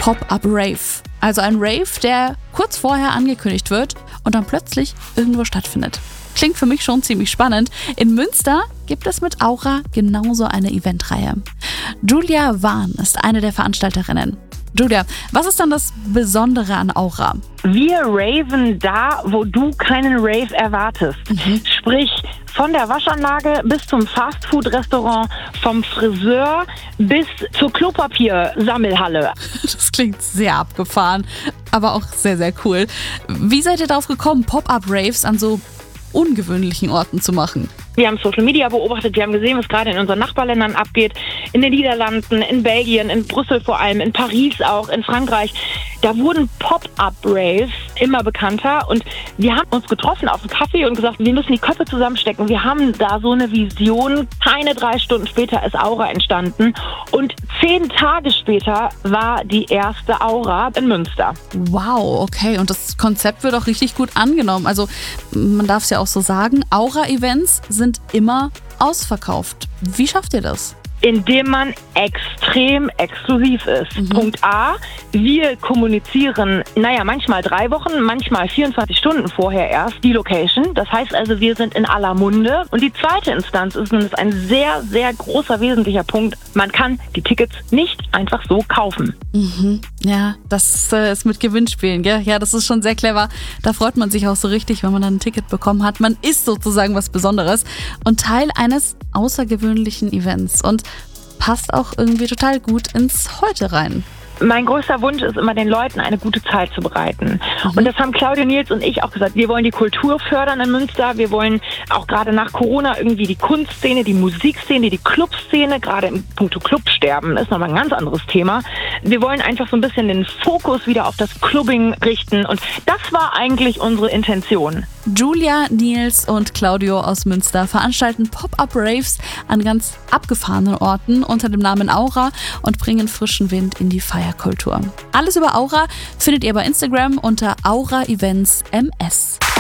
Pop-Up Rave. Also ein Rave, der kurz vorher angekündigt wird und dann plötzlich irgendwo stattfindet. Klingt für mich schon ziemlich spannend. In Münster gibt es mit Aura genauso eine Eventreihe. Julia Wahn ist eine der Veranstalterinnen. Julia, was ist dann das Besondere an Aura? Wir raven da, wo du keinen Rave erwartest. Sprich, von der Waschanlage bis zum Fastfood-Restaurant, vom Friseur bis zur Klopapiersammelhalle. Das klingt sehr abgefahren, aber auch sehr, sehr cool. Wie seid ihr darauf gekommen, Pop-Up-Raves an so ungewöhnlichen Orten zu machen? Wir haben Social Media beobachtet, wir haben gesehen, was gerade in unseren Nachbarländern abgeht. In den Niederlanden, in Belgien, in Brüssel vor allem, in Paris auch, in Frankreich. Da wurden Pop-Up-Raves immer bekannter und wir haben uns getroffen auf einen Kaffee und gesagt, wir müssen die Köpfe zusammenstecken. Wir haben da so eine Vision. Keine 3 Stunden später ist Aura entstanden und 10 Tage später war die erste Aura in Münster. Wow, okay. Und das Konzept wird auch richtig gut angenommen. Also man darf es ja auch so sagen, Aura-Events sind immer ausverkauft. Wie schafft ihr das? Indem man extrem exklusiv ist. Punkt A, wir kommunizieren, manchmal 3 Wochen, manchmal 24 Stunden vorher erst die Location. Das heißt also, wir sind in aller Munde. Und die zweite Instanz ist, und das ist ein sehr, sehr großer, wesentlicher Punkt, man kann die Tickets nicht einfach so kaufen. Ja, das ist mit Gewinnspielen, gell? Ja, das ist schon sehr clever. Da freut man sich auch so richtig, wenn man dann ein Ticket bekommen hat. Man ist sozusagen was Besonderes und Teil eines außergewöhnlichen Events und passt auch irgendwie total gut ins Heute rein. Mein größter Wunsch ist immer, den Leuten eine gute Zeit zu bereiten. Und das haben Claudio Nils und ich auch gesagt. Wir wollen die Kultur fördern in Münster. Wir wollen auch gerade nach Corona irgendwie die Kunstszene, die Musikszene, die Clubszene, gerade im puncto Clubsterben, ist nochmal ein ganz anderes Thema. Wir wollen einfach so ein bisschen den Fokus wieder auf das Clubbing richten. Und das war eigentlich unsere Intention. Julia, Nils und Claudio aus Münster veranstalten Pop-Up-Raves an ganz abgefahrenen Orten unter dem Namen Aura und bringen frischen Wind in die Feierkultur. Alles über Aura findet ihr bei Instagram unter Aura Events MS.